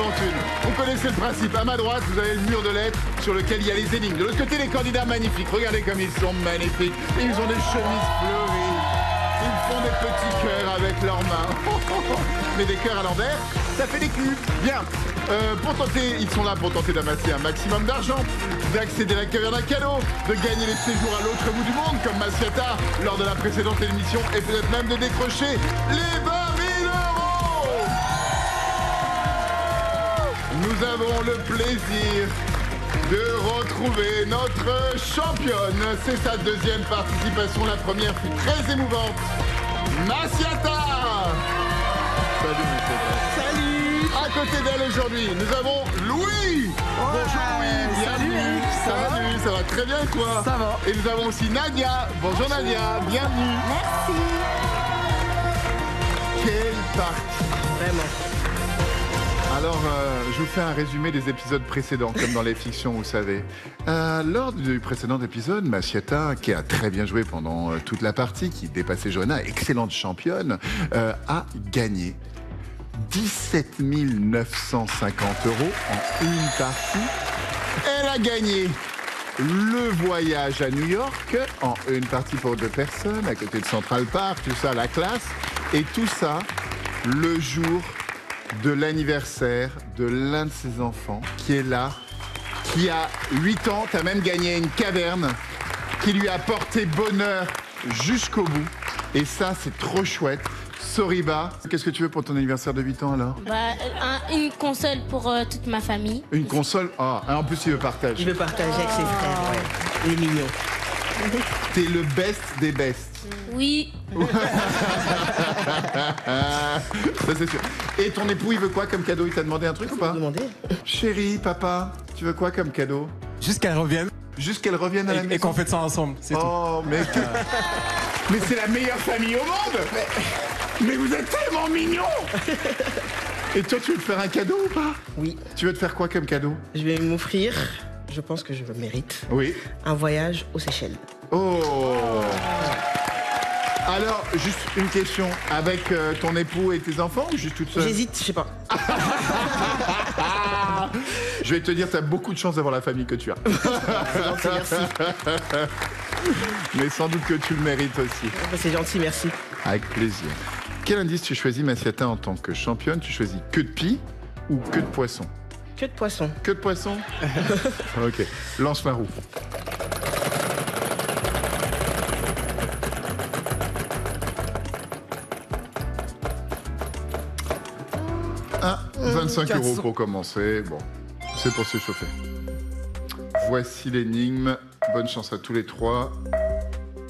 fortune. Vous connaissez le principe. À ma droite, vous avez le mur de lettres sur lequel il y a les énigmes. De l'autre côté, les candidats magnifiques. Regardez comme ils sont magnifiques. Ils ont des chemises fleuries. Ils font des petits cœurs avec leurs mains. Mais des cœurs à l'envers, ça fait des culs. Bien. Pour tenter, ils sont là pour tenter d'amasser un maximum d'argent, d'accéder à la caverne d'un cadeau, de gagner les séjours à l'autre bout du monde, comme Massiata lors de la précédente émission, et peut-être même de décrocher les 20 000 euros. Nous avons le plaisir de retrouver notre championne. C'est sa deuxième participation. La première fut très émouvante. Massiata. Salut Massiata. Salut. À côté d'elle aujourd'hui, nous avons Louis. Bonjour Louis. Salut Eric. Salut, ça va très bien et toi? Ça va. Et nous avons aussi Nadia. Bonjour Nadia, bienvenue. Merci. Quelle partie. Vraiment. Alors, je vous fais un résumé des épisodes précédents, comme dans les fictions, vous savez. Lors du précédent épisode, Massiata, qui a très bien joué pendant toute la partie, qui dépassait Johanna, excellente championne, a gagné 17 950 euros en une partie. Elle a gagné le voyage à New York en une partie pour 2 personnes, à côté de Central Park, tout ça, la classe. Et tout ça, le jour de l'anniversaire de l'un de ses enfants qui est là, qui a 8 ans, t'as même gagné une caverne qui lui a porté bonheur jusqu'au bout. Et ça, c'est trop chouette. Soriba, qu'est-ce que tu veux pour ton anniversaire de 8 ans alors? Une console pour toute ma famille. Une console? Ah, en plus il veut partager. Il veut partager avec ses frères, ouais. Il est mignon. T'es le best des bests. Oui. Ça c'est sûr. Et ton époux, il veut quoi comme cadeau? Il t'a demandé un truc ou pas? Demandez. Chérie, papa, tu veux quoi comme cadeau? Juste qu'elle revienne Juste qu'elle revienne à la maison. et qu'on fête ça ensemble, c'est tout. Oh, mais mais c'est la meilleure famille au monde. Mais vous êtes tellement mignons. Et toi, tu veux te faire un cadeau ou pas? Oui. Tu veux te faire quoi comme cadeau? Je vais m'offrir, je pense que je le mérite, Oui. un voyage aux Seychelles. Oh. Alors, juste une question. Avec ton époux et tes enfants ou juste toute seule? J'hésite, je sais pas. Je vais te dire, tu as beaucoup de chance d'avoir la famille que tu as. C'est gentil, merci. Mais sans doute que tu le mérites aussi. C'est gentil, merci. Avec plaisir. Quel indice tu choisis, Massiata, en tant que championne? Tu choisis queue de pie ou queue de poisson? Que de poisson. Queue de poisson. Ok. Lance la roue. 25 euros pour commencer. Bon, c'est pour s'échauffer. Voici l'énigme. Bonne chance à tous les trois.